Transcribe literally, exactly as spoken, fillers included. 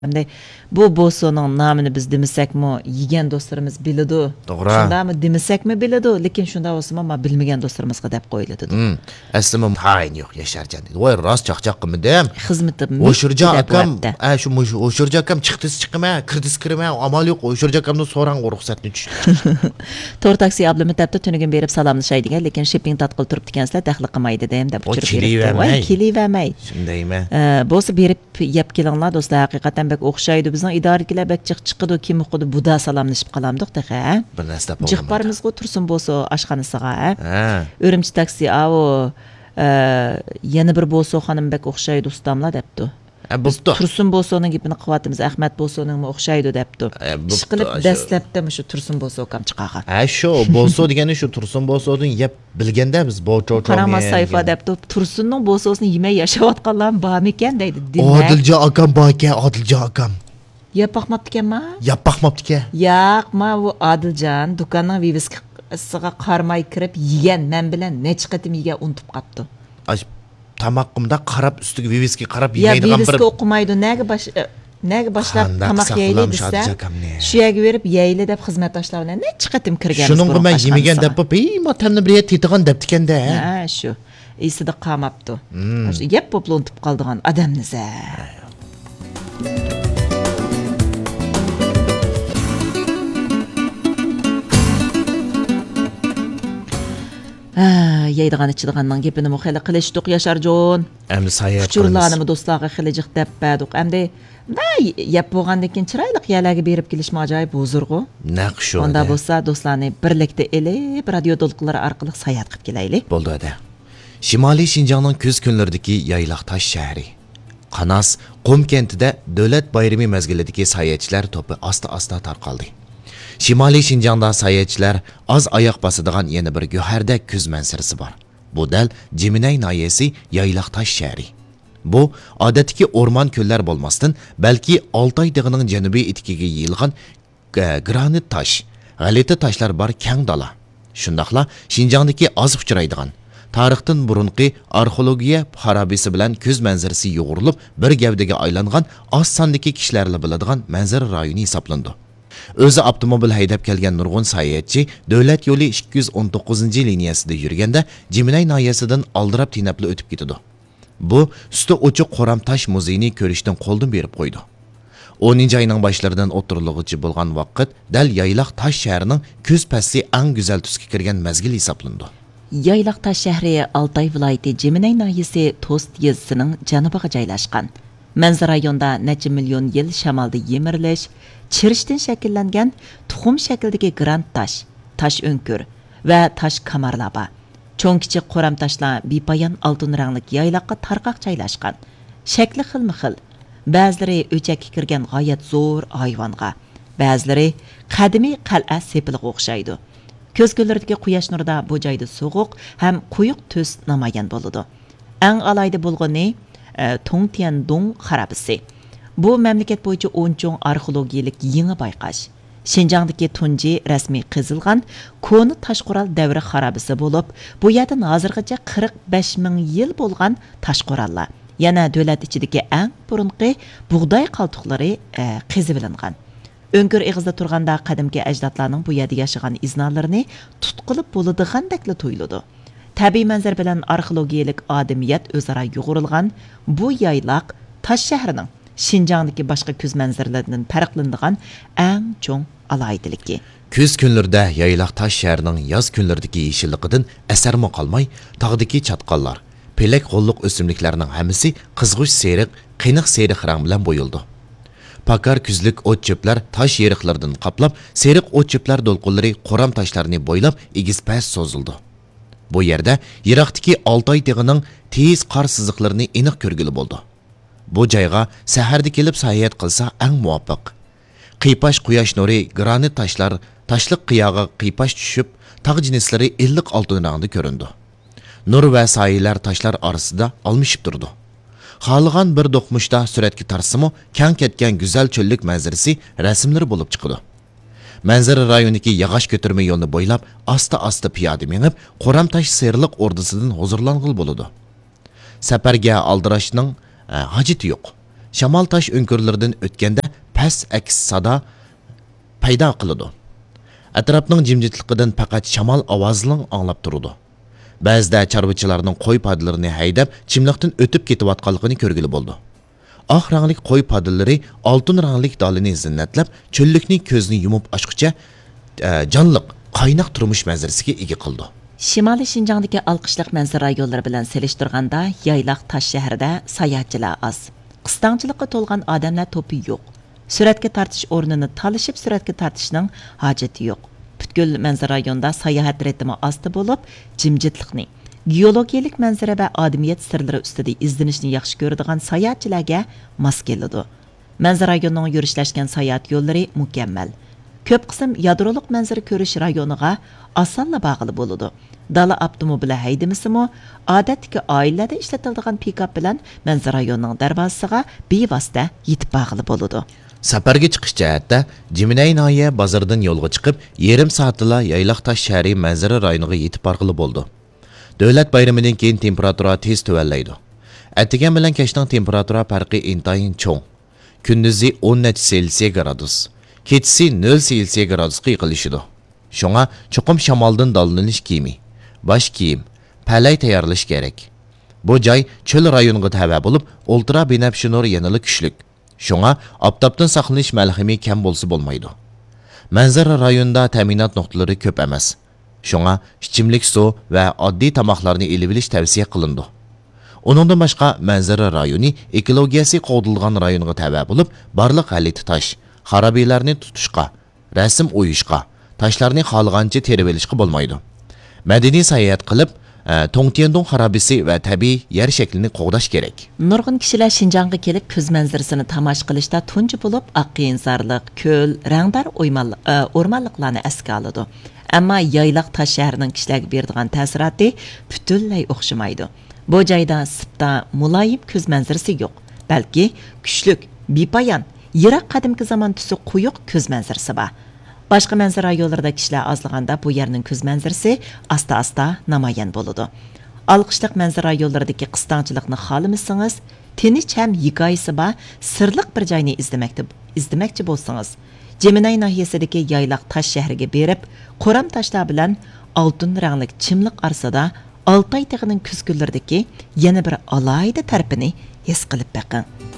Hamda bu Boso'nun namını biz demisakmı yegan dostlarımız biladi. Doğru. Şundami demisakmı biladi, lekin şunda olsa ama bilmagan dostlarımızga deb qo'yiladi. Hmm. Aslında tayin yok Yaşarcan. Voy rost chaqchaqmi dem. Xizmatim. O'shirja akam, a shu o'shirja akam chiqdisi chiqma, kirdisi kirma, amal yo'q. O'shirja akamdan so'rang ruxsatni tushdi. Tor taksi ablimi tapda tunugin berib salomlashaydigan, lekin shipping tatqil turib dikansizlar, daxli qilmaydi dem deb tushirib beribdi. Voy kelivermay. Shundaymi? Bo'lsa berib yeb kelinglar do'stlar, haqiqatan bak o'xshaydi. Bizning idorakilar bak chiq chiqidi, kim o'qidi, buda salomlashib qolamdiq daqa. Bir narsa bo'ldi. Jiqbarimiz go tursin bo'lsa oshxonasiga. Ha. Urumchi taksi avo yana bir bo'lsa xonim bak o'xshaydi ustamlar debdi. Bo'pti. Tursun Boso'ning gapini qilyapmiz. Ahmad Boso'ning o'xshaydi debdi. Ishqilib dastlabda shu Tursun Boso ham chiqagan. Ha shu Boso degani shu Tursun Boso'dan yeb bilganda biz bocho-cho. Qarama sayfa debdi. Tursunning Boso'sini yemay yashayotganlar bormi ekan deydi. Odiljon akam bor ekan, Odiljon akam. Yeb baxmabdi ekanmi? Yeb baxmabdi ekan. Yo'q, men bu Odiljon do'konning viviskasiga qarmay kirib yegan, men bilan necha qatim yegan unutib qoldi. Tamoqimda qarab ustiga viviski qarab yemaydigan bir. Ya viviski bir o'qimaydi, nega bash nega boshlab tamoq yeyli desa. Shu yerga berib yeyli deb xizmatdoshlar bilan necha qatim kirganmiz. Shuningga men yemagan deb "Ey, motamni bir yer tetigan" deb tikanda. Ha, shu. Esida qolmabdi. Shu yeb popla unutib qoldigan odamniz-a. Ha, yeydigan ichdiganning gapini mu xili qilishdiq Yasharjon. Endi sayat qilamiz. Uchurlarni dostlarga xilijik deb berdik. Endi nay yeb bo'lgandan keyin chiroyli yerlarga berib kelishmi ajoyib huzurg'u. Naq shu. Onda bo'lsa do'stlarni birlikda elib radio to'lqinlari orqali sayat qilib kelaylik. Bo'ldi ada. Shimoliy Shinjongning kuz kunlaridagi Yaylaqtash shahri. Qanas Qum kentida davlat bayrami mezgilidagi sayatchilar to'pi asta-asta tarqaldi. Shimoliy Shinjongda sayatchilar az oyoq bosadigan yana bir go'hardek kuz manzarasi bor. Bu dal Jiminay noyasi Yaylaqtash shahri. Bu odatdagi o'rmon ko'llar bo'lmasdan, balki Oltoy dog'ining janubiy etikiga yeyilgan granit tosh, g'alati toshlar bor keng dala. Shundaqla Shinjongdagi oz uchraydigan tarixdan burunqi arxeologiya xarobisi bilan ko'z manzarasi yo'g'rilib bir gavdaga aylangan oz sondagi kishilarla biladigan manzara rayoni hisoblandi. O'zi avtomobil haydab kelgan nurg'un sayyohatchi davlat yo'li ikki yuz o'n to'qqizinchi liniyasida yurganda Jiminay noyasidan aldirab tinabli o'tib ketdi. Bu usti ochiq Qoramtosh muzeyini ko'rishdan qo'ldan berib qo'ydi. o'ninchi ayning boshlaridan o'tirilg'ichi bo'lgan vaqt dal Yaylaqtash shahrining ko'z pasti eng go'zal tusga kirgan mazgil hisoblandi. Yaylaqtash shahri Altay viloyati Jiminay noyasi To'st yezisining janubiga joylashgan. Manzara rayonda necha million yil shamolda yemirilish, chirishdan shakllangan tuxum shaklidagi grant tosh, tosh o'nkur va tosh kamarlar bor. Cho'ng kichik qoram toshlar bepoyon oltin rangli yaylaqqa tarqoq joylashgan. Shakli xilma-xil. Ba'zilari o'chakka kirgan g'oyat zo'r hayvonga, ba'zilari qadimiy qal'a sepiliga o'xshaydi. Ko'z kunlaridagi quyosh nurida bu joyda sovuq ham quyuq tus namoyon bo'ladi. Eng alayda bo'lgani Tongtiandong xarabisi. Bu mamlakat bo'yicha o'n cho'ng arxeologiyalik yangi bayqash. Shinjongdagi tunji rasmiy qizilgan koni toshqoral davri xarabisi bo'lib, bu yerdan hozirgacha qirq besh ming yil bo'lgan toshqorallar. Yana davlat ichidagi eng burunqi bug'doy qaltiqlari qizib olingan. O'ngir ig'izda turganda qadimgi ajdodlarning bu yerda yashagan iznalarini tutqilib bo'ladigandekli tuyuladi. Tabiiy manzara bilan arxeologiyalik odamiyat o'zaro yo'g'rilgan bu yaylaq Tosh shahrining Shinjongdagi boshqa ko'z manzaralaridan farqlanadigan eng cho'ng alohidaligi. Kuz kunlarida Yaylaqtash shahrining yoz kunlaridagi yeshilligidan asarmi qolmay, tog'dagi chatqonlar, pelak g'olliq o'simliklarning hammasi qizg'ish seriq, qiyniq seriq rang bilan bo'yildi. Pakar kuzlik o't cho'plar tosh yeriqlaridan qaplab, seriq o't cho'plar do'lqinlari qoram toshlarni bo'ylab egiz past so'zildi. Bu yerda Yiroqdagi Oltoy dog'ining tez qor siziqlarini aniq ko'rgili bo'ldi. Bu joyga saharda kelib sayohat qilsa eng muvofiq. Qipash quyosh nuri granit toshlar tashliq qiyoga qipash tushib, tog' jinslari illiq oltin rangda ko'rindi. Nur va soyalar toshlar orasida almishib turdi. Xohlagan bir do'qmushda suratga tarsimi, kang ketgan go'zal cho'llik manzarasi rasmlari bo'lib chiqdi. Manzara rayonidagi yog'och ko'tarma yo'lni bo'ylab asta-asta piyoda menib, Qoramtosh serliq ordisidan huzurlang'il bo'ladi. Safarga aldirashning hojati yo'q. shamol tosh o'nkirlaridan o'tganda past aks sado paydo qiladi. Atrofning jimjitligidan faqat shamol ovozining anglab turadi. Ba'zida chorvachilarning qo'y podlarini haydab, chimliqdan o'tib ketayotganligini ko'rgili bo'ldi. Oq rangli qo'y podlari oltin rangli dalini zinnatlab, cho'llikni ko'zni yumib ochguncha jonliq, qaynoq turmush manzarasiga ega qildi. Shimoliy Shinjongdagi alqishliq manzara yo'llari bilan selishtirganda, Yaylaq tosh shahrida sayohatchilar oz. Qistongchilikqa to'lgan odamlar to'pi yo'q. Suratga tortish o'rnini talishib suratga tortishning hojati yo'q. Butkul manzara rayonida sayohat ritmi osti bo'lib, jimjitlikni, geologiyalik manzara va odamiyat sirlari ustida izlanishni yaxshi ko'radigan sayohatchilarga mos keladi. Manzara rayonining yurishlashgan sayohat yo'llari mukammal. Ko'p qism yadroliq manzara ko'rish rayoniga osonla bog'liq bo'ladi. Dala avtomobili haydamasimi, odatdagi oilalarda ishlatiladigan pikap bilan manzara rayonining darvozasiga bevosita yetib bog'liq bo'ladi. Safarga chiqish jihatda Jiminay noya bozordan yo'lga chiqib, yarim soatla Yaylaq tosh shahri manzara rayoniga yetib borg'ili bo'ldi. Davlat bayramidan keyin temperatura tez tuvallaydi. Atigan bilan kechning temperatura farqi intayin cho'ng. Kunduzi o'n selsiy gradus, kechasi nol selsiy gradusga yiqilishidi. Shunga chuqum shamoldan dallanish kiyimi, bosh kiyim, palay tayyorlash kerak. Bu joy cho'l rayoniga tava bo'lib, ultra binafshi nur yanada kuchli. Shunga oftobdan saqlanish malhami kam bo'lsa bo'lmaydi. Manzara rayonida ta'minot nuqtalari ko'p emas. Shunga ichimlik suv va oddiy tomoqlarni elib olish tavsiya qilindi. Uningdan boshqa manzara rayoni ekologiyasi qo'dilgan rayonga tava bo'lib, barliq g'alati tosh, xarobiylarni tutishga, rasm o'yishga, toshlarni xohlagancha terib olishga bo'lmaydi. Madaniy sayohat qilib, Tongtiandong xarobisi va tabiiy yer shaklini qo'g'dash kerak. Nurg'un kishilar Shinjongga kelib ko'z manzarasini tomosha qilishda tunji bo'lib oqyenzarliq, ko'l, rangdor o'rmonliqlarni asga oladi. Ammo Yaylaq tosh shahrining kishilarga beradigan ta'siroti butunlay o'xshamaydi. Bu joyda sipta muloyim ko'z manzarasi yo'q, balki kuchli, bepoyon, yiroq qadimgi zamon tusi quyuq ko'z manzarasi bor. Başqa manzara yo'llarida kishilar ozliganda bu yerning ko'z manzarasi asta-asta namoyon bo'ladi. Alqishliq manzara yo'llaridagi qistongchilikni xohlamasangiz, tinch ham hikoyasi bor, sirliq bir joyni izlamoqchi izlamoqchi bo'lsangiz, Jiminay nahiyasidagi Yaylaq tosh shahriga berib, qo'ram toshlar bilan oltin rangli chimliq arsada Altay tog'ining kuz kunlaridagi yana bir alohida tarafini his qilib baqing.